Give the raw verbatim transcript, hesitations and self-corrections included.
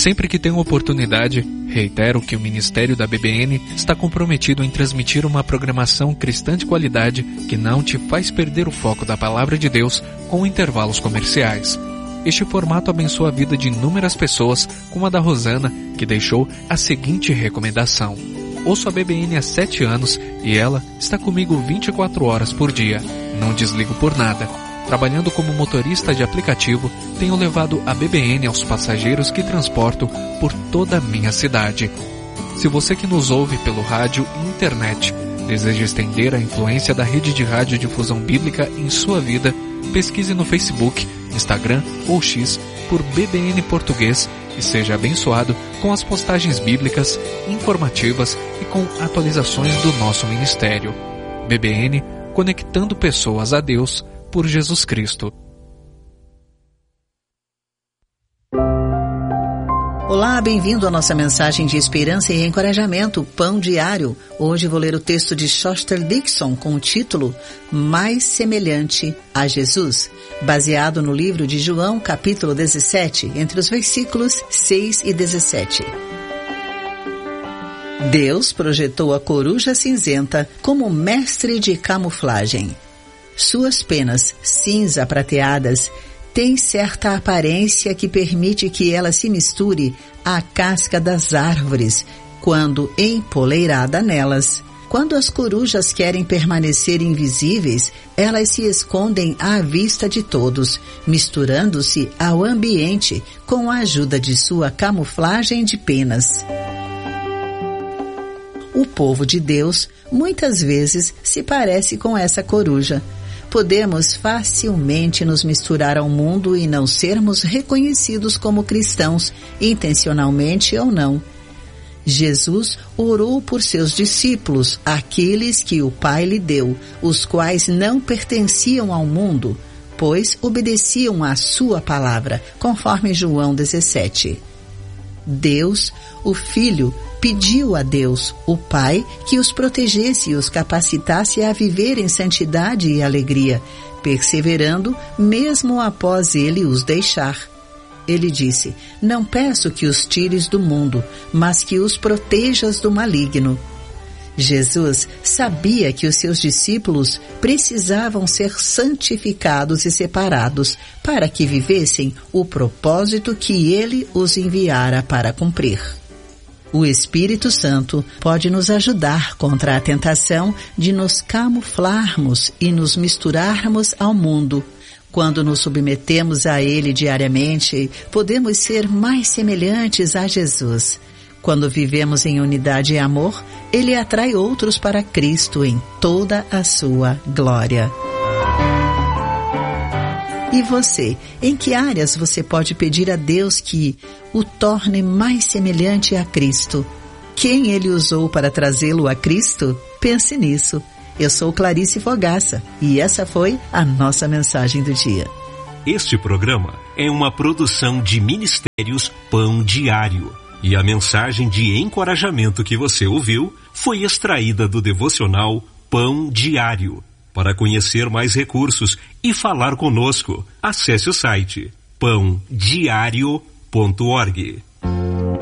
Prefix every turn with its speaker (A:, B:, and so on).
A: Sempre que tenho oportunidade, reitero que o Ministério da B B N está comprometido em transmitir uma programação cristã de qualidade que não te faz perder o foco da Palavra de Deus com intervalos comerciais. Este formato abençoa a vida de inúmeras pessoas, como a da Rosana, que deixou a seguinte recomendação. Ouço a B B N há sete anos e ela está comigo vinte e quatro horas por dia. Não desligo por nada. Trabalhando como motorista de aplicativo, tenho levado a B B N aos passageiros que transporto por toda a minha cidade. Se você que nos ouve pelo rádio e internet deseja estender a influência da rede de radiodifusão bíblica em sua vida, pesquise no Facebook, Instagram ou X por B B N Português e seja abençoado com as postagens bíblicas, informativas e com atualizações do nosso ministério. B B N, conectando pessoas a Deus por Jesus Cristo.
B: Olá, bem-vindo à nossa mensagem de esperança e encorajamento, Pão Diário. Hoje vou ler o texto de Shostel Dixon com o título Mais Semelhante a Jesus, baseado no livro de João, capítulo dezessete, entre os versículos seis e dezessete. Deus projetou a coruja cinzenta como mestre de camuflagem. Suas penas cinza prateadas têm certa aparência que permite que ela se misture à casca das árvores quando empoleirada nelas. Quando as corujas querem permanecer invisíveis, elas se escondem à vista de todos, misturando-se ao ambiente com a ajuda de sua camuflagem de penas. O povo de Deus muitas vezes se parece com essa coruja. Podemos facilmente nos misturar ao mundo e não sermos reconhecidos como cristãos, intencionalmente ou não. Jesus orou por seus discípulos, aqueles que o Pai lhe deu, os quais não pertenciam ao mundo, pois obedeciam à sua palavra, conforme João dezessete. Deus, o Filho, pediu a Deus, o Pai, que os protegesse e os capacitasse a viver em santidade e alegria, perseverando mesmo após ele os deixar. Ele disse: não peço que os tires do mundo, mas que os protejas do maligno. Jesus sabia que os seus discípulos precisavam ser santificados e separados para que vivessem o propósito que ele os enviara para cumprir. O Espírito Santo pode nos ajudar contra a tentação de nos camuflarmos e nos misturarmos ao mundo. Quando nos submetemos a ele diariamente, podemos ser mais semelhantes a Jesus. Quando vivemos em unidade e amor, ele atrai outros para Cristo em toda a sua glória. E você, em que áreas você pode pedir a Deus que o torne mais semelhante a Cristo? Quem ele usou para trazê-lo a Cristo? Pense nisso. Eu sou Clarice Fogaça e essa foi a nossa mensagem do dia.
C: Este programa é uma produção de Ministérios Pão Diário. E a mensagem de encorajamento que você ouviu foi extraída do devocional Pão Diário. Para conhecer mais recursos e falar conosco, acesse o site pão diário ponto org.